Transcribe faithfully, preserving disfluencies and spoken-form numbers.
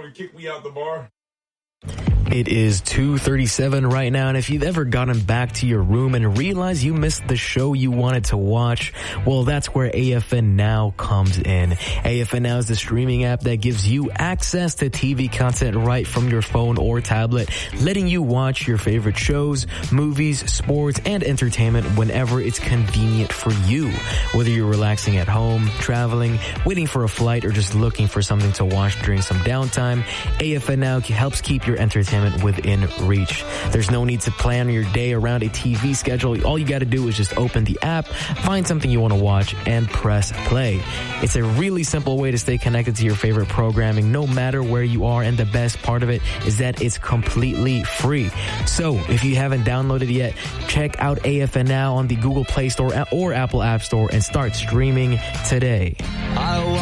and kick me out the bar. It is two thirty-seven right now, and if you've ever gotten back to your room and realized you missed the show you wanted to watch, well, that's where A F N Now comes in. A F N Now is the streaming app that gives you access to T V content right from your phone or tablet, letting you watch your favorite shows, movies, sports, and entertainment whenever it's convenient for you. Whether you're relaxing at home, traveling, waiting for a flight, or just looking for something to watch during some downtime, A F N Now helps keep your entertainment within reach. There's no need to plan your day around a T V schedule. All you got to do is just open the app, find something you want to watch, and press play. It's a really simple way to stay connected to your favorite programming no matter where you are, and the best part of it is that it's completely free. So if you haven't downloaded yet, check out A F N Now on the Google Play Store or Apple App Store and start streaming today. I